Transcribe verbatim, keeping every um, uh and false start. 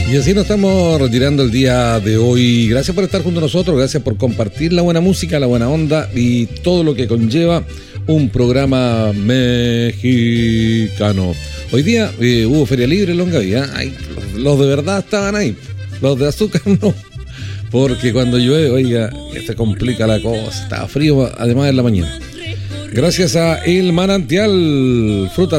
Y así nos estamos retirando el día de hoy. Gracias por estar junto a nosotros, gracias por compartir la buena música, la buena onda y todo lo que conlleva un programa mexicano. Hoy día eh, hubo feria libre en Longaví, ¿eh? Ay, los, los de verdad estaban ahí, los de azúcar no. Porque cuando llueve, oiga, se complica la cosa, estaba frío además en la mañana. Gracias a El Manantial, frutas